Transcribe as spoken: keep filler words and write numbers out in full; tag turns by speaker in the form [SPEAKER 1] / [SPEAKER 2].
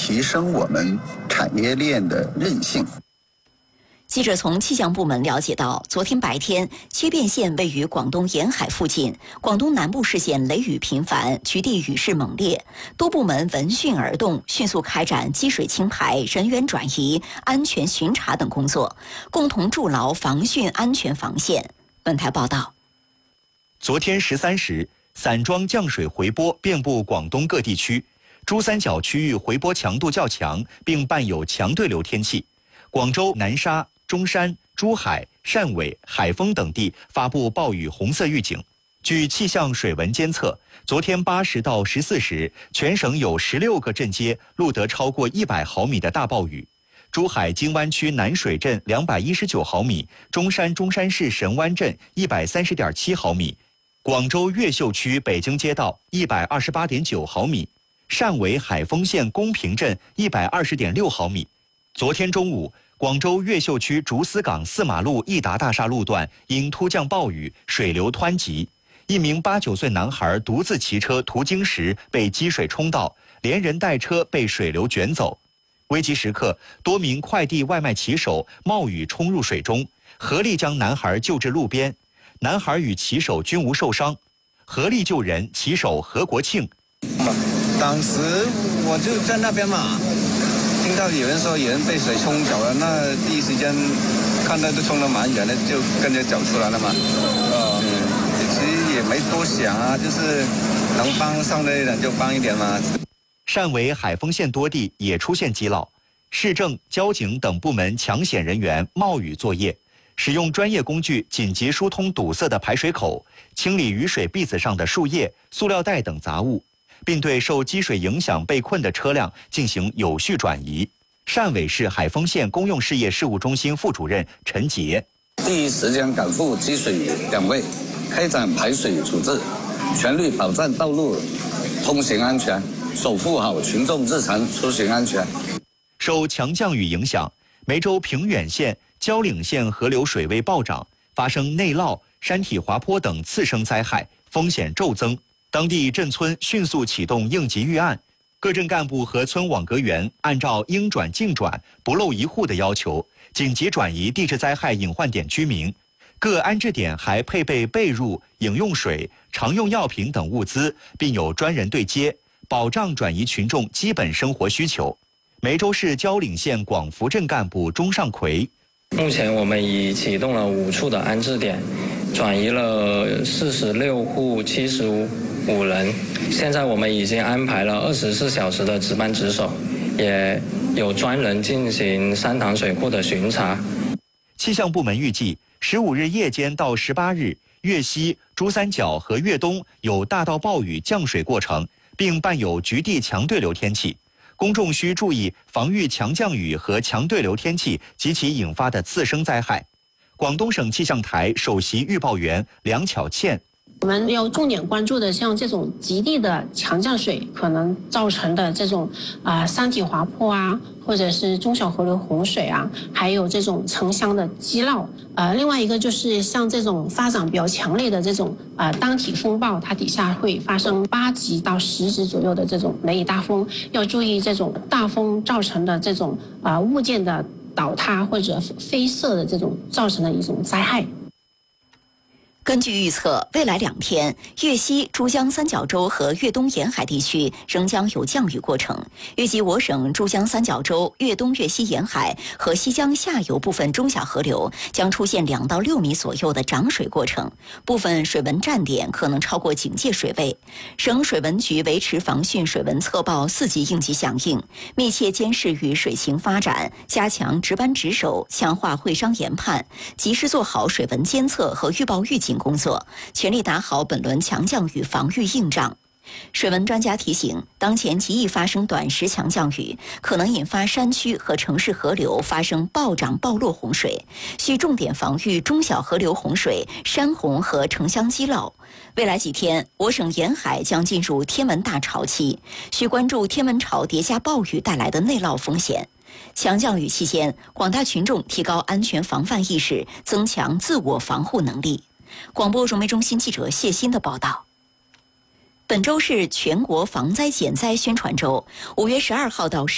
[SPEAKER 1] 提升我们产业链的韧性。
[SPEAKER 2] 记者从气象部门了解到，昨天白天，切变县位于广东沿海附近，广东南部市县雷雨频繁，局地雨势猛烈，多部门闻讯而动，迅速开展积水清排、人员转移、安全巡查等工作，共同筑牢防汛安全防线。本台报道，
[SPEAKER 3] 昨天十三时，散装降水回波遍布广东各地区，珠三角区域回波强度较强，并伴有强对流天气。广州、南沙、中山、珠海、汕尾、海丰等地发布暴雨红色预警。据气象水文监测，昨天八时到十四时，全省有十六个镇街录得超过一百毫米的大暴雨。珠海金湾区南水镇两百一十九毫米，中山中山市神湾镇一百三十点七毫米，广州越秀区北京街道一百二十八点九毫米，汕尾海丰县公平镇一百二十点六毫米。昨天中午，广州越秀区竹丝港四马路益达大厦路段因突降暴雨，水流湍急，一名八九岁男孩独自骑车途经时被积水冲到，连人带车被水流卷走。危急时刻，多名快递外卖骑手冒雨冲入水中，合力将男孩救至路边，男孩与骑手均无受伤。合力救人骑手何国庆，
[SPEAKER 4] 当时我就在那边嘛，听到有人说有人被水冲走了，那第一时间看到都冲得蛮远的，就跟着走出来了嘛。呃，其实也没多想啊，就是能帮上的人就帮一点嘛。
[SPEAKER 3] 汕尾、海丰县多地也出现积涝，市政、交警等部门抢险人员冒雨作业，使用专业工具紧急疏通堵塞的排水口，清理雨水篦子上的树叶、塑料袋等杂物，并对受积水影响被困的车辆进行有序转移。汕尾市海丰县公用事业事务中心副主任陈杰，
[SPEAKER 5] 第一时间赶赴积水岗位，开展排水处置，全力保障道路通行安全，守护好群众日常出行安全。
[SPEAKER 3] 受强降雨影响，梅州平远县、蕉岭县河流水位暴涨，发生内涝、山体滑坡等次生灾害，风险骤增。当地镇村迅速启动应急预案，各镇干部和村网格员按照应转尽转、不漏一户的要求，紧急转移地质灾害隐患点居民。各安置点还配备被褥、饮用水、常用药品等物资，并有专人对接，保障转移群众基本生活需求。梅州市蕉岭县广福镇干部钟尚奎，
[SPEAKER 6] 目前我们已启动了五处的安置点，转移了四十六户七十五人。现在我们已经安排了二十四小时的值班值守，也有专人进行三塘水库的巡查。
[SPEAKER 3] 气象部门预计，十五日夜间到十八日，粤西、珠三角和粤东有大到暴雨降水过程，并伴有局地强对流天气。公众需注意防御强降雨和强对流天气及其引发的次生灾害。广东省气象台首席预报员梁巧倩，
[SPEAKER 7] 我们要重点关注的，像这种极地的强降水可能造成的这种啊、呃、山体滑坡啊，或者是中小河流洪水啊，还有这种城乡的积涝。呃，另外一个就是像这种发展比较强烈的这种呃单体风暴，它底下会发生八级到十级左右的这种雷雨大风，要注意这种大风造成的这种啊、呃、物件的倒塌或者飞射的这种造成的一种灾害。
[SPEAKER 2] 根据预测，未来两天，粤西、珠江三角洲和粤东沿海地区仍将有降雨过程。预计我省珠江三角洲、粤东、粤西沿海和西江下游部分中小河流将出现两到六米左右的涨水过程，部分水文站点可能超过警戒水位。省水文局维持防汛水文测报四级应急响应，密切监视雨水情发展，加强值班值守，强化会商研判，及时做好水文监测和预报预警工作，全力打好本轮强降雨防御硬仗。水文专家提醒，当前极易发生短时强降雨，可能引发山区和城市河流发生暴涨暴落洪水，需重点防御中小河流洪水、山洪和城乡积涝。未来几天，我省沿海将进入天文大潮期，需关注天文潮叠加暴雨带来的内涝风险。强降雨期间，广大群众提高安全防范意识，增强自我防护能力。广播融媒中心记者谢欣的报道。本周是全国防灾减灾宣传周，五月十二号到